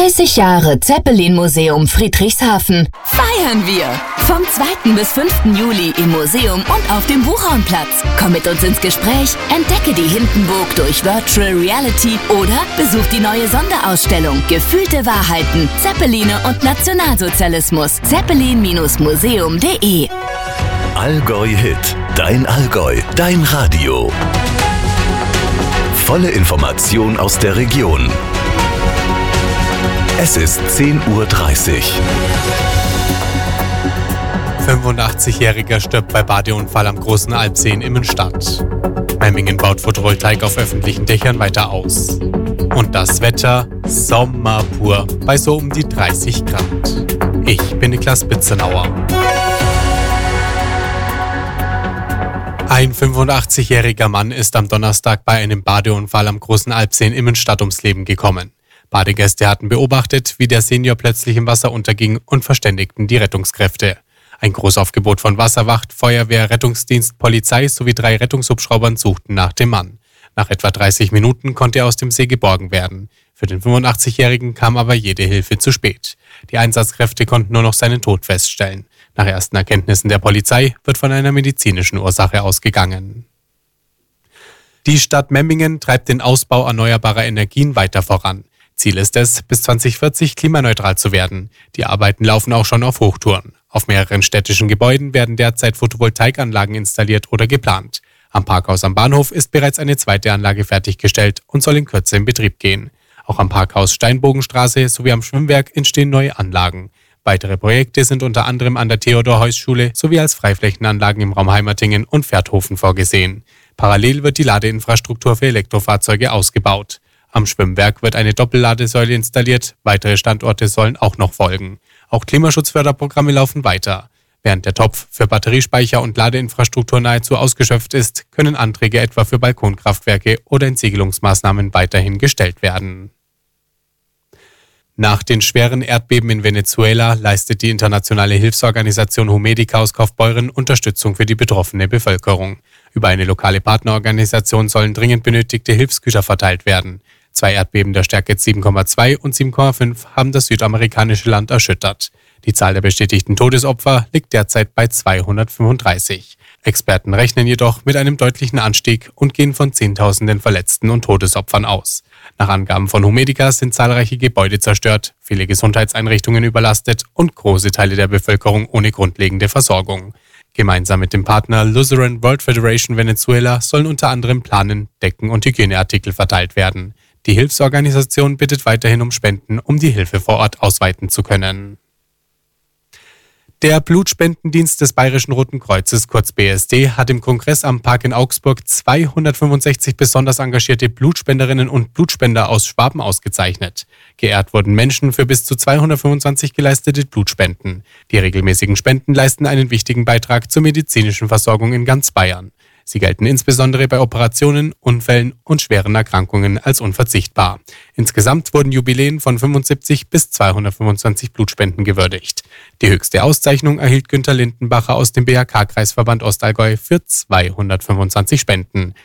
30 Jahre Zeppelin-Museum Friedrichshafen. Feiern wir! Vom 2. bis 5. Juli im Museum und auf dem Buchhornplatz. Komm mit uns ins Gespräch, entdecke die Hindenburg durch Virtual Reality oder besuch die neue Sonderausstellung Gefühlte Wahrheiten, Zeppeline und Nationalsozialismus. Zeppelin-museum.de. Allgäu Hit. Dein Allgäu. Dein Radio. Volle Information aus der Region. Es ist 10:30 Uhr. 85-Jähriger stirbt bei Badeunfall am Großen Alpsee in Immenstadt. Memmingen baut Photovoltaik auf öffentlichen Dächern weiter aus. Und das Wetter Sommer pur bei so um die 30 Grad. Ich bin Niklas Bitzenauer. Ein 85-jähriger Mann ist am Donnerstag bei einem Badeunfall am Großen Alpsee in Immenstadt ums Leben gekommen. Badegäste hatten beobachtet, wie der Senior plötzlich im Wasser unterging und verständigten die Rettungskräfte. Ein Großaufgebot von Wasserwacht, Feuerwehr, Rettungsdienst, Polizei sowie 3 Rettungshubschraubern suchten nach dem Mann. Nach etwa 30 Minuten konnte er aus dem See geborgen werden. Für den 85-Jährigen kam aber jede Hilfe zu spät. Die Einsatzkräfte konnten nur noch seinen Tod feststellen. Nach ersten Erkenntnissen der Polizei wird von einer medizinischen Ursache ausgegangen. Die Stadt Memmingen treibt den Ausbau erneuerbarer Energien weiter voran. Ziel ist es, bis 2040 klimaneutral zu werden. Die Arbeiten laufen auch schon auf Hochtouren. Auf mehreren städtischen Gebäuden werden derzeit Photovoltaikanlagen installiert oder geplant. Am Parkhaus am Bahnhof ist bereits eine zweite Anlage fertiggestellt und soll in Kürze in Betrieb gehen. Auch am Parkhaus Steinbogenstraße sowie am Schwimmwerk entstehen neue Anlagen. Weitere Projekte sind unter anderem an der Theodor-Heuss-Schule sowie als Freiflächenanlagen im Raum Heimertingen und Pferdhofen vorgesehen. Parallel wird die Ladeinfrastruktur für Elektrofahrzeuge ausgebaut. Am Schwimmwerk wird eine Doppelladesäule installiert, weitere Standorte sollen auch noch folgen. Auch Klimaschutzförderprogramme laufen weiter. Während der Topf für Batteriespeicher und Ladeinfrastruktur nahezu ausgeschöpft ist, können Anträge etwa für Balkonkraftwerke oder Entsiegelungsmaßnahmen weiterhin gestellt werden. Nach den schweren Erdbeben in Venezuela leistet die internationale Hilfsorganisation Humedica aus Kaufbeuren Unterstützung für die betroffene Bevölkerung. Über eine lokale Partnerorganisation sollen dringend benötigte Hilfsgüter verteilt werden. 2 Erdbeben der Stärke 7,2 und 7,5 haben das südamerikanische Land erschüttert. Die Zahl der bestätigten Todesopfer liegt derzeit bei 235. Experten rechnen jedoch mit einem deutlichen Anstieg und gehen von Zehntausenden Verletzten und Todesopfern aus. Nach Angaben von Humedica sind zahlreiche Gebäude zerstört, viele Gesundheitseinrichtungen überlastet und große Teile der Bevölkerung ohne grundlegende Versorgung. Gemeinsam mit dem Partner Lutheran World Federation Venezuela sollen unter anderem Planen, Decken und Hygieneartikel verteilt werden. Die Hilfsorganisation bittet weiterhin um Spenden, um die Hilfe vor Ort ausweiten zu können. Der Blutspendendienst des Bayerischen Roten Kreuzes, kurz BSD, hat im Kongress am Park in Augsburg 265 besonders engagierte Blutspenderinnen und Blutspender aus Schwaben ausgezeichnet. Geehrt wurden Menschen für bis zu 225 geleistete Blutspenden. Die regelmäßigen Spenden leisten einen wichtigen Beitrag zur medizinischen Versorgung in ganz Bayern. Sie gelten insbesondere bei Operationen, Unfällen und schweren Erkrankungen als unverzichtbar. Insgesamt wurden Jubiläen von 75 bis 225 Blutspenden gewürdigt. Die höchste Auszeichnung erhielt Günther Lindenbacher aus dem BHK-Kreisverband Ostallgäu für 225 Spenden.